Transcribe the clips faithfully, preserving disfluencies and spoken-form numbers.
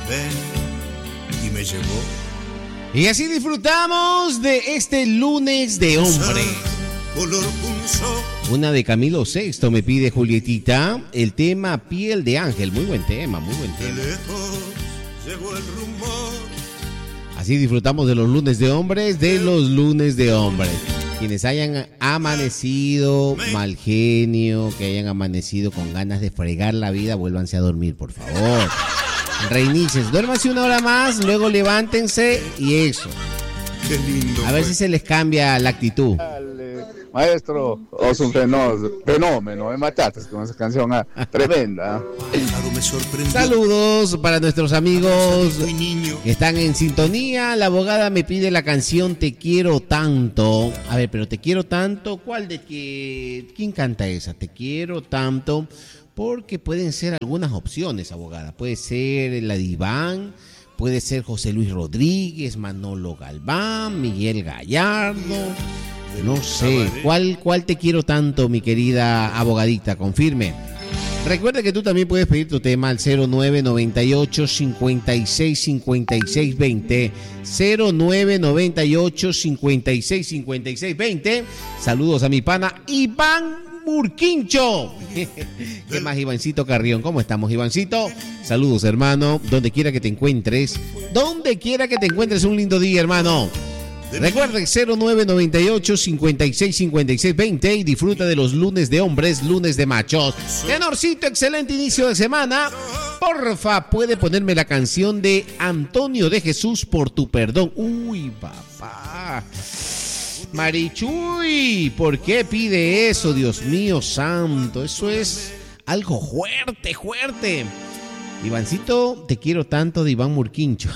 ven, y me llevó. Y así disfrutamos de este lunes de hombres. Una de Camilo Sexto me pide Julietita, el tema Piel de Ángel. Muy buen tema, muy buen tema. Así disfrutamos de los lunes de hombres, de los lunes de hombres. Quienes hayan amanecido mal genio, que hayan amanecido con ganas de fregar la vida, vuélvanse a dormir, por favor. Reinícense, duérmanse una hora más, luego levántense y eso. Qué lindo. A ver si se les cambia la actitud. Maestro, es un fenómeno, me mataste con esa canción ah, tremenda. Saludos para nuestros amigos que están en sintonía. La abogada me pide la canción Te Quiero Tanto. A ver, pero Te Quiero Tanto, ¿cuál de que quién canta esa? Te Quiero Tanto, porque pueden ser algunas opciones, abogada. Puede ser la de Iván, puede ser José Luis Rodríguez, Manolo Galván, Miguel Gallardo. No sé, ¿cuál, ¿cuál te quiero tanto, mi querida abogadita? Confirme. Recuerda que tú también puedes pedir tu tema al cero nueve noventa y ocho, cincuenta y seis, cincuenta y seis veinte. cero nueve noventa y ocho, cincuenta y seis, cincuenta y seis veinte. Saludos a mi pana Iván Murquincho. ¿Qué más, Ivancito Carrión? ¿Cómo estamos, Ivancito? Saludos, hermano. Donde quiera que te encuentres. Donde quiera que te encuentres, un lindo día, hermano. Recuerde cero nueve noventa y ocho, cincuenta y seis, cincuenta y seis veinte y disfruta de los lunes de hombres, lunes de machos. Tenorcito, excelente inicio de semana. Porfa, puede ponerme la canción de Antonio de Jesús, Por tu perdón. Uy, papá. Marichuy, ¿por qué pide eso? Dios mío santo, eso es algo fuerte, fuerte. Ivancito, te quiero tanto, de Iván Murquincho.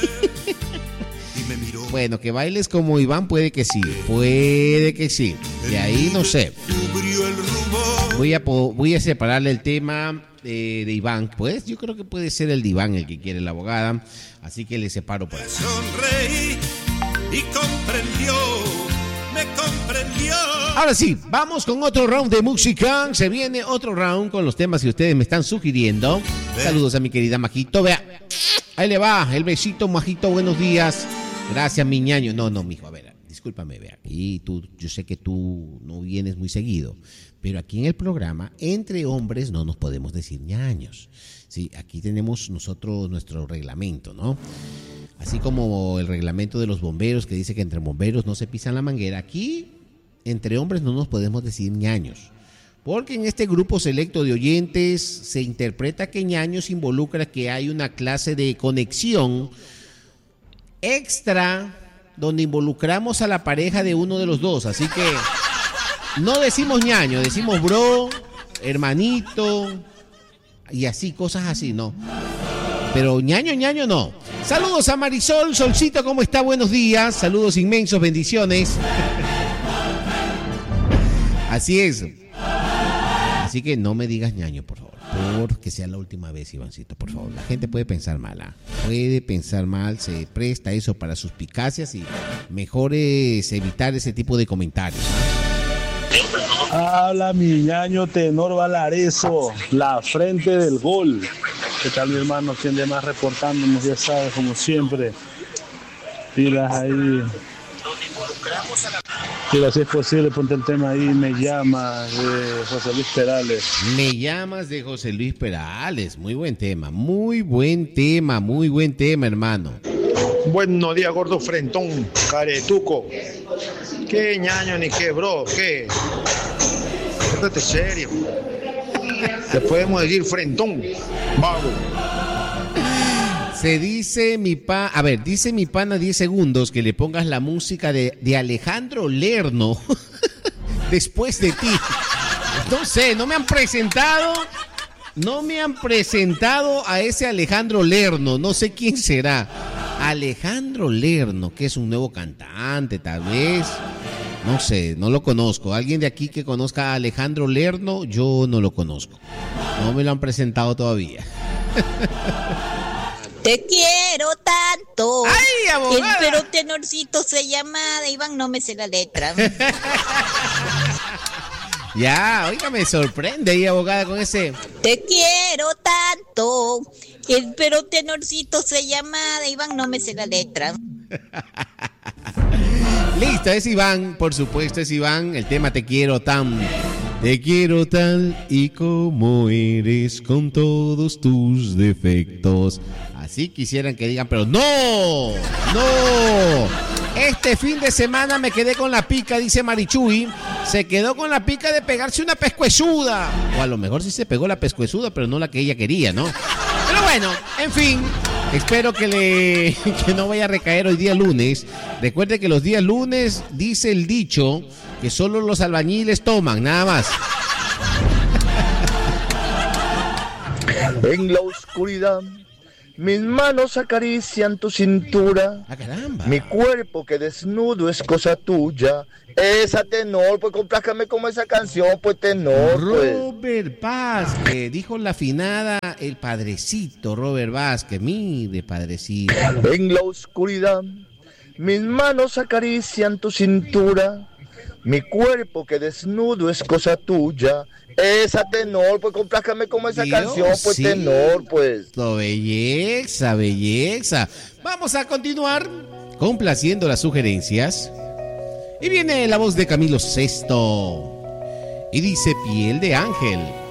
Bueno, que bailes como Iván puede que sí, puede que sí. De ahí no sé. Voy a, voy a separarle el tema de, de Iván. Pues yo creo que puede ser el de Iván el que quiere la abogada. Así que le separo por ahí. Sonreí y comprendió, me comprendió. Ahora sí, vamos con otro round de música. Se viene otro round con los temas que ustedes me están sugiriendo. Saludos a mi querida Majito. Vea, ahí le va, el besito, Majito, buenos días. Gracias, mi ñaño. No, no, mijo, a ver, discúlpame, vea, aquí tú, yo sé que tú no vienes muy seguido, pero aquí en el programa, entre hombres, no nos podemos decir ñaños. Sí, aquí tenemos nosotros nuestro reglamento, ¿no? Así como el reglamento de los bomberos que dice que entre bomberos no se pisan la manguera, aquí, entre hombres, no nos podemos decir ñaños. Porque en este grupo selecto de oyentes se interpreta que ñaños involucra que hay una clase de conexión extra donde involucramos a la pareja de uno de los dos, así que no decimos ñaño, decimos bro, hermanito y así, cosas así, no, pero ñaño, ñaño no. Saludos a Marisol, Solcito, ¿cómo está? Buenos días, saludos inmensos, bendiciones. Así es, así que no me digas ñaño, por favor. Porque sea la última vez, Ivancito, por favor. La gente puede pensar mal, ¿eh? Puede pensar mal, se presta eso para suspicacias y mejor es evitar ese tipo de comentarios. Habla mi ñaño Tenor Valareso, la frente del gol. ¿Qué tal, mi hermano? ¿Quién de más reportándonos? Ya sabes, como siempre. Pilas ahí. Mira, si es posible, ponte el tema ahí, Me Llamas, de José Luis Perales. Me Llamas, de José Luis Perales. Muy buen tema, muy buen tema, muy buen tema, hermano. Buenos días, gordo frentón, caretuco. ¿Qué ñaño ni qué, bro? ¿Qué? Póntate serio. Te podemos decir frentón, vago. Se dice mi pa, a ver, dice mi pana diez segundos que le pongas la música de, de Alejandro Lerno después de ti. No sé, no me han presentado, no me han presentado a ese Alejandro Lerno, no sé quién será. Alejandro Lerno, que es un nuevo cantante, tal vez. No sé, no lo conozco. ¿Alguien de aquí que conozca a Alejandro Lerno? Yo no lo conozco. No me lo han presentado todavía. Te quiero tanto. ¡Ay, abogada! Pero Tenorcito se llama de Iván, no me sé la letra. Ya, oiga, me sorprende ahí, abogada, con ese. Te quiero tanto. El pero tenorcito se llama de Iván, no me sé la letra. Listo, es Iván, por supuesto, es Iván. El tema Te quiero tan. Te quiero tal y como eres con todos tus defectos. Así quisieran que digan, pero no, no. Este fin de semana me quedé con la pica, dice Marichuy. Se quedó con la pica de pegarse una pescuezuda. O a lo mejor sí se pegó la pescuezuda, pero no la que ella quería, ¿no? Pero bueno, en fin. Espero que, le, que no vaya a recaer hoy día lunes. Recuerde que los días lunes dice el dicho que solo los albañiles toman, nada más. En la oscuridad, mis manos acarician tu cintura. Ah, caramba. Mi cuerpo que desnudo es cosa tuya. Esa tenor, pues complázcame como esa canción, pues tenor. Pues. Robert Vázquez, dijo la afinada el padrecito Robert Vázquez. Mire, padrecito. En la oscuridad, mis manos acarician tu cintura. Mi cuerpo que desnudo es cosa tuya. Esa tenor, pues complázcame como esa Dios, canción, pues sí. tenor, pues. Lo belleza, belleza. Vamos a continuar complaciendo las sugerencias. Y viene la voz de Camilo Sesto. Y dice Piel de Ángel.